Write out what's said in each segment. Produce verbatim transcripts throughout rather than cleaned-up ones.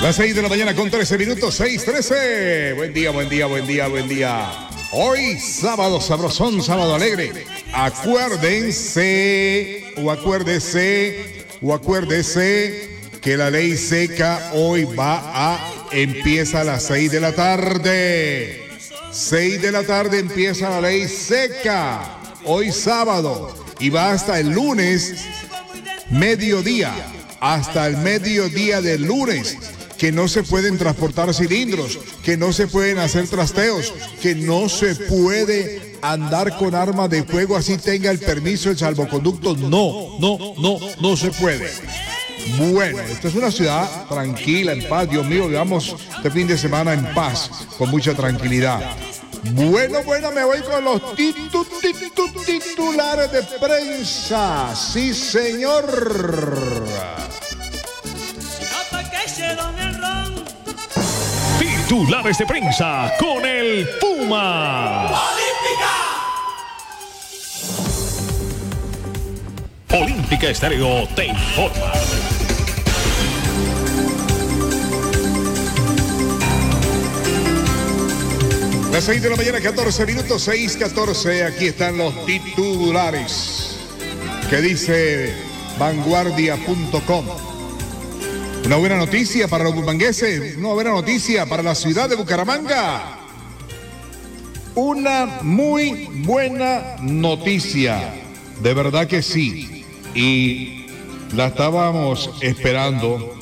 Las seis de la mañana con trece minutos, seis trece. Buen día, buen día, buen día, buen día. Hoy, sábado sabrosón, sábado alegre. Acuérdense, o acuérdese, o acuérdese que la ley seca hoy va a, empieza a las seis de la tarde. seis de la tarde empieza la ley seca. Hoy sábado. Y va hasta el lunes, mediodía. Hasta el mediodía del lunes. Que no se pueden transportar cilindros, que no se pueden hacer trasteos, que no se puede andar con armas de fuego así tenga el permiso del salvoconducto. No, no, no, no se puede. Bueno, esta es una ciudad tranquila, en paz. Dios mío, vivamos este fin de semana en paz, con mucha tranquilidad. Bueno, bueno, me voy con los titu, titu, titulares de prensa. Sí, señor. Titulares de prensa con el Puma. Olímpica. Olímpica Estéreo te informa. Las seis de la mañana, catorce minutos, seis catorce. Aquí están los titulares que dice vanguardia punto com. Una buena noticia para los bumangueses, una buena noticia para la ciudad de Bucaramanga. Una muy buena noticia, de verdad que sí. Y la estábamos esperando,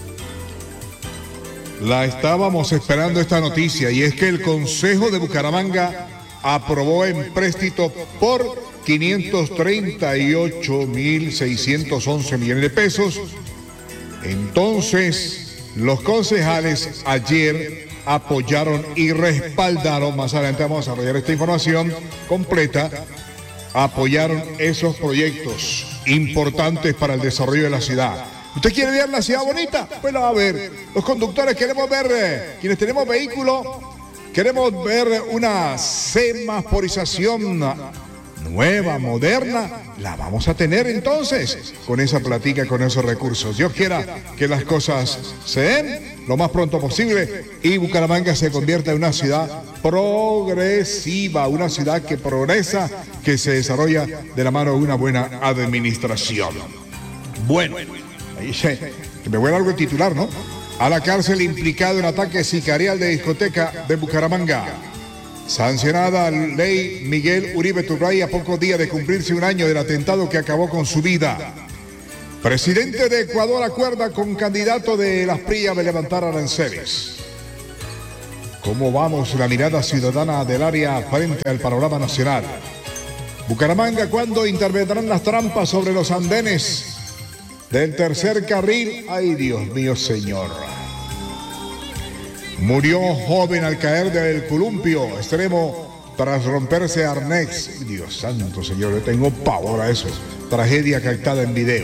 la estábamos esperando esta noticia, y es que el Consejo de Bucaramanga aprobó empréstito por quinientos treinta y ocho mil seiscientos once millones de pesos. Entonces, los concejales ayer apoyaron y respaldaron, más adelante vamos a desarrollar esta información completa, apoyaron esos proyectos importantes para el desarrollo de la ciudad. ¿Usted quiere ver la ciudad bonita? Pues la va a ver. Los conductores queremos ver, quienes tenemos vehículos, queremos ver una semaforización nueva, moderna, la vamos a tener entonces con esa platica, con esos recursos. Dios quiera que las cosas se den lo más pronto posible y Bucaramanga se convierta en una ciudad progresiva, una ciudad que progresa, que se desarrolla de la mano de una buena administración. Bueno, ahí se, me voy a dar algo titular, ¿no? A la cárcel implicado en ataque sicarial de discoteca de Bucaramanga. Sancionada ley Miguel Uribe Turbay a pocos días de cumplirse un año del atentado que acabó con su vida. Presidente de Ecuador acuerda con candidato de las P R I a levantar aranceles. ¿Cómo vamos? La mirada ciudadana del área frente al panorama nacional. Bucaramanga, ¿cuándo intervendrán las trampas sobre los andenes del tercer carril? Ay, Dios mío, señor. Murió joven al caer del columpio extremo tras romperse arnés. Dios santo, señor, yo tengo pavor a eso. Tragedia captada en video.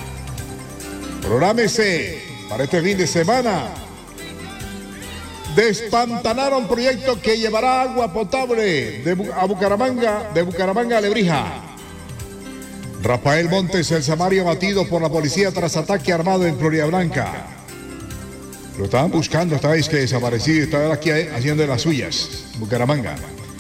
Prográmese para este fin de semana. Despantanaron proyecto que llevará agua potable de, a Bucaramanga, de Bucaramanga a Lebrija. Rafael Montes, el samario abatido por la policía tras ataque armado en Florida Blanca. Lo estaban buscando, esta vez que desaparecido, estaba aquí haciendo de las suyas, Bucaramanga.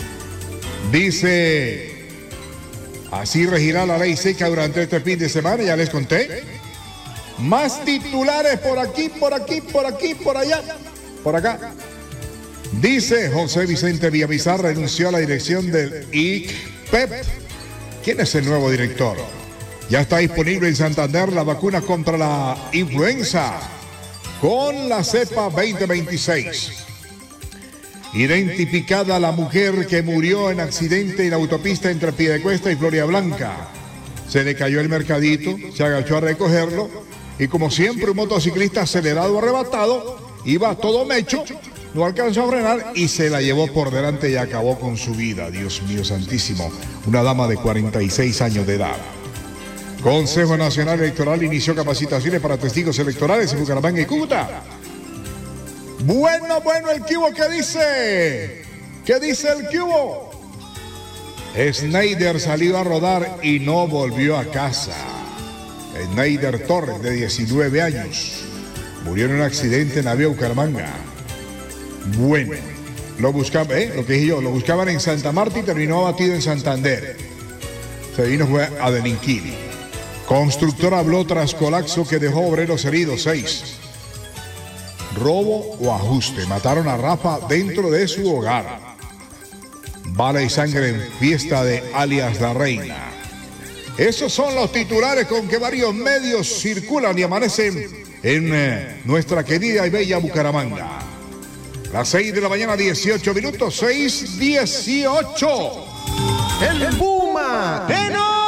Dice, así regirá la ley seca durante este fin de semana, ya les conté. Más titulares por aquí, por aquí, por aquí, por allá, por acá. Dice José Vicente Villamizar renunció a la dirección del I C P E P. ¿Quién es el nuevo director? Ya está disponible en Santander la vacuna contra la influenza con la cepa veinte veintiséis. Identificada la mujer que murió en accidente en la autopista entre Piedecuesta y Florida Blanca. Se le cayó el mercadito, se agachó a recogerlo y como siempre un motociclista acelerado, arrebatado, iba todo mecho, no alcanzó a frenar y se la llevó por delante y acabó con su vida. Dios mío santísimo, una dama de cuarenta y seis años de edad. Consejo Nacional Electoral inició capacitaciones para testigos electorales en Bucaramanga y Cúcuta. Bueno, bueno, el cubo, ¿qué dice? ¿Qué dice el cubo? Snyder salió a rodar y no volvió a casa. Snyder Torres, de diecinueve años. Murió en un accidente en la vía Bucaramanga. Bueno, lo buscaban, ¿eh? Lo que dije yo, lo buscaban en Santa Marta y terminó abatido en Santander. Se vino fue a delinquir. Constructor habló tras colapso que dejó obreros heridos, seis. Robo o ajuste. Mataron a Rafa dentro de su hogar. Bala y sangre en fiesta de alias La Reina. Esos son los titulares con que varios medios circulan y amanecen en eh, nuestra querida y bella Bucaramanga. Las seis de la mañana, dieciocho minutos, seis dieciocho. El Puma. ¡Que no!